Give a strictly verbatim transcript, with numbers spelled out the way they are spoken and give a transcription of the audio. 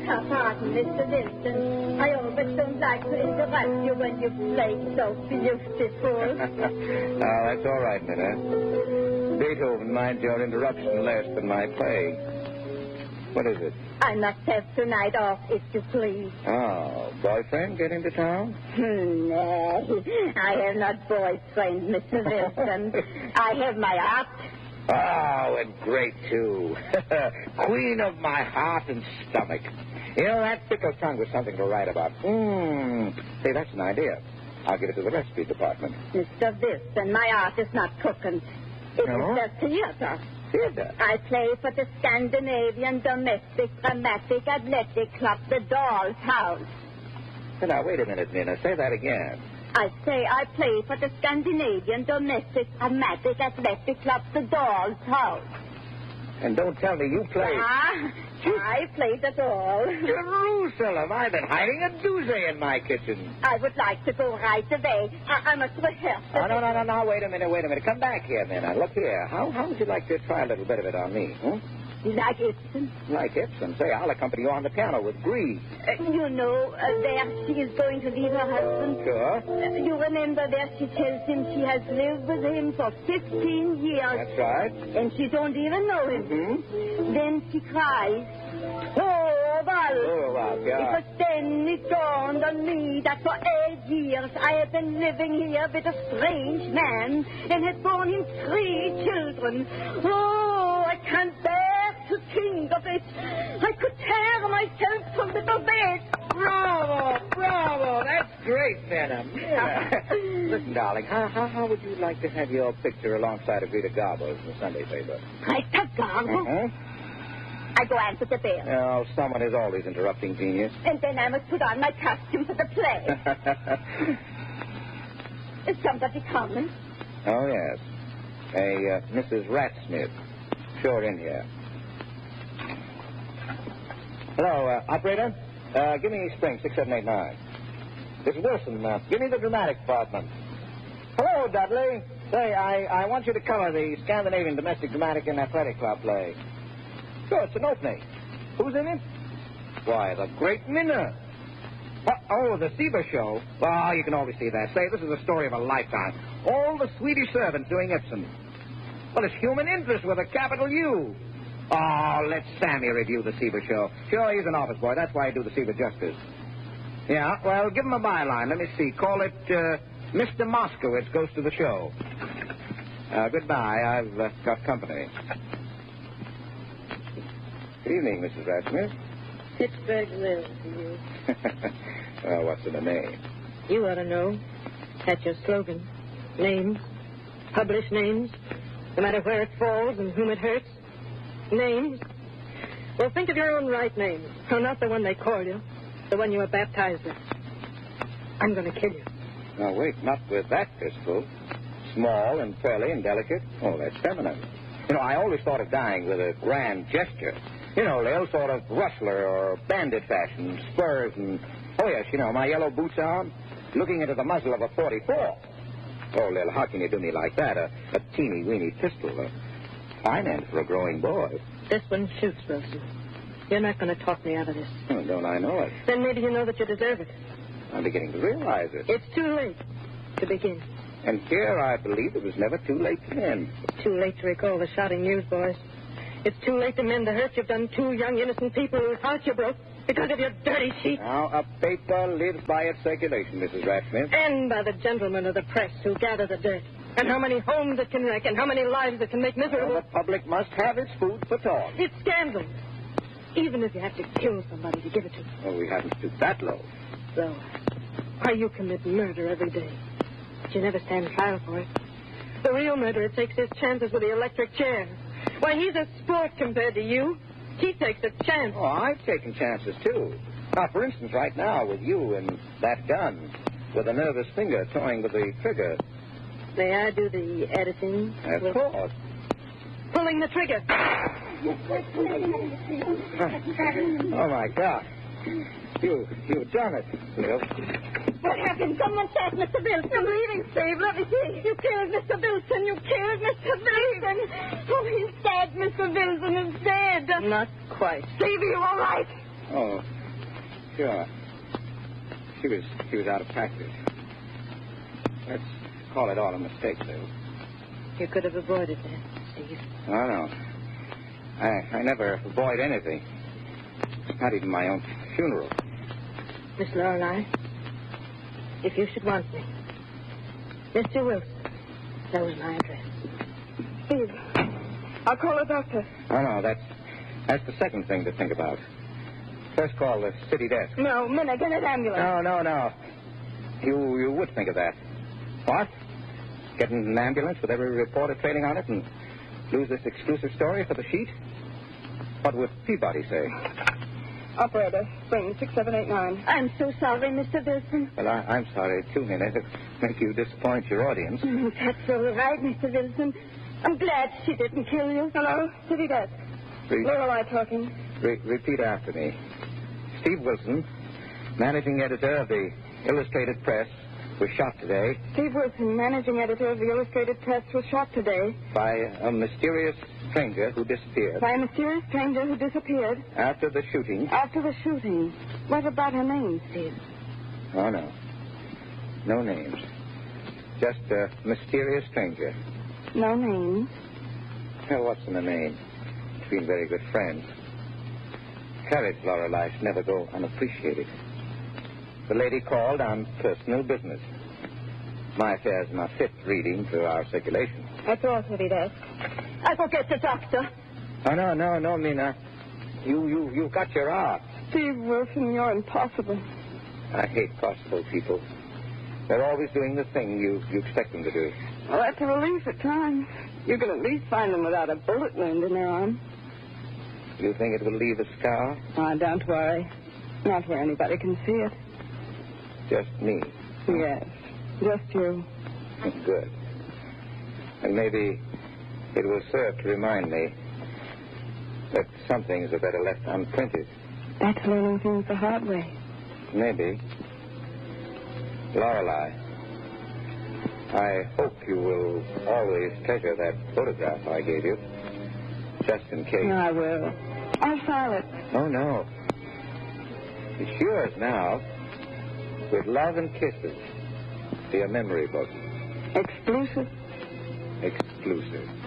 pardon, Mister Wilson. I always don't like to interrupt you when you play so beautiful. Oh, that's all right, Minna. Beethoven minds your interruption less than my play. What is it? I must have tonight off, if you please. Oh, boyfriend get into town? Hmm, no, I have not boyfriend, Mister Wilson. I have my art. Oh, and great, too. Queen of my heart and stomach. You know, that pickle tongue was something to write about. Mmm. Say, that's an idea. I'll give it to the recipe department. Mister Wilson, my art is not cooking. It No? is just theater. Theater? I play for the Scandinavian Domestic Dramatic Athletic Club, the Doll's House. Now, wait a minute, Nina. Say that again. I say I play for the Scandinavian Domestic Dramatic Athletic Club, the Doll's House. And don't tell me you play... Ah, I play the doll. Jerusalem, I've been hiding a doozy in my kitchen. I would like to go right away. I, I must rehearse. Oh, no, no, no, no, wait a minute, wait a minute. Come back here, Nina. Look here. How how would you like to try a little bit of it on me, hmm? Like Ibsen? Like Ibsen. Say, I'll accompany you on the piano with Grieg. Uh, you know, uh, where she is going to leave her husband. Sure. Uh, you remember where she tells him she has lived with him for fifteen years. That's right. And she don't even know him. Hmm? Then she cries, Torvald! Torvald, yeah. It was then it dawned on me that for eight years I have been living here with a strange man and had borne him three children. Oh, I can't bear to think of it. I could tear myself from the bed. Bravo, bravo. That's great, Nina. Yeah. Listen, darling, how, how how would you like to have your picture alongside of Rita Garbo's in the Sunday paper? Rita Garbo? Uh-huh. I go answer the bell. Oh, someone is always interrupting genius. And then I must put on my costume for the play. Is somebody coming? Oh, yes. A uh, Missus Ratsmith. Sure in here. Hello, uh, operator. Uh, give me Spring six seven eight nine. This is Wilson. Uh, give me the dramatic department. Hello, Dudley. Say, I, I want you to cover the Scandinavian Domestic Dramatic and Athletic Club play. Sure, it's an opening. Who's in it? Why, the great Minna. What? Oh, the Sieber show. Oh, you can always see that. Say, this is a story of a lifetime. All the Swedish servants doing Ibsen. Well, it's human interest with a capital U. Oh, let Sammy review the Sieber show. Sure, he's an office boy. That's why I do the Sieber justice. Yeah, well, give him a byline. Let me see. Call it uh, Mister Moskowitz Goes to the Show. Uh, goodbye. I've uh, got company. Good evening, Missus Ratsmith. Pittsburgh Mills to you. Well, what's in the name? You ought to know. That's your slogan. Names. Publish names. No matter where it falls and whom it hurts. Names. Well, think of your own right name. Oh, not the one they call you. The one you were baptized with. I'm going to kill you. Now, wait, not with that pistol. Small and pearly and delicate. Oh, that's feminine. You know, I always thought of dying with a grand gesture. You know, Lil, sort of rustler or bandit fashion, spurs and... Oh, yes, you know, my yellow boots on, looking into the muzzle of a forty-four. Oh, Lil, how can you do me like that? A, a teeny-weeny pistol. A fine end for a growing boy. This one shoots, Wilson. You're not going to talk me out of this. Oh, don't I know it? Then maybe you know that you deserve it. I'm beginning to realize it. It's too late to begin. And here I believe it was never too late to end. Too late to recall the shouting newsboys. It's too late to mend the hurt you've done two young, innocent people whose hearts you broke because of your dirty sheep. Now, a paper lives by its circulation, Missus Ratsmith. And by the gentlemen of the press who gather the dirt. And how many homes it can wreck, and how many lives it can make miserable. Well, the public must have its food for thought. It's scandal. Even if you have to kill somebody to give it to them. Oh, we haven't stooped that low. So, why you commit murder every day. But you never stand trial for it. The real murderer takes his chances with the electric chair. Why, he's a sport compared to you. He takes a chance. Oh, I've taken chances, too. Now, for instance, right now, with you and that gun, with a nervous finger toying with the trigger. May I do the editing? Of with... course. Pulling the trigger. Oh, my God. You, you've done it, Bill. What happened? Someone shot Mister Wilson. I'm leaving, Steve. Let me see. You killed Mister Wilson. You killed Mister Wilson. Oh, he's dead. Mister Wilson is dead. Not quite. Steve, are you all right? Oh, sure. She was she was out of practice. Let's call it all a mistake, Lou. You could have avoided that, Steve. Oh, no. I, I never avoid anything. Not even my own funeral. Miss Lorelei, if you should want me, Mister Wilson knows my address. Steve, I'll call a doctor. Oh, no, that's, that's the second thing to think about. First call the city desk. No, Minna, get an ambulance. No, no, no. You, you would think of that. What? Get in an ambulance with every reporter trailing on it and lose this exclusive story for the sheet? What would Peabody say? Operator, spring six seven eight nine. I'm so sorry, Mister Wilson. Well, I, I'm sorry, too, Minna, to make you disappoint your audience. Mm, that's all right, Mister Wilson. I'm glad she didn't kill you. Hello, city desk. Re- Lorelei talking. re- repeat after me. Steve Wilson, managing editor of the Illustrated Press, was shot today Steve Wilson, managing editor of the Illustrated Press, was shot today by a mysterious stranger who disappeared by a mysterious stranger who disappeared after the shooting. after the shooting. What about her name, Steve? Oh, no. No names. Just a mysterious stranger. No name. Well, what's in a name? We've been very good friends. Courage, Lorelei, should never go unappreciated. The lady called on personal business. My affairs are not fit reading to our circulation. That's all, city desk. I'll go get the doctor. Oh, no, no, no, Mina. You, you, you've got your art. Steve Wilson, you're impossible. I hate possible people. They're always doing the thing you, you expect them to do. Well, that's a relief at times. You can at least find them without a bullet wound in their arm. You think it will leave a scar? Oh, don't worry. Not where anybody can see it. Just me. Yes, just you. Good. And maybe it will serve to remind me that some things are better left unprinted. That's learning things the hard way. Maybe. Lorelei, I hope you will always treasure that photograph I gave you. Just in case. I will. I'll file it. Oh, no. It's yours now. With love and kisses. Be a memory book. Exclusive? Exclusive.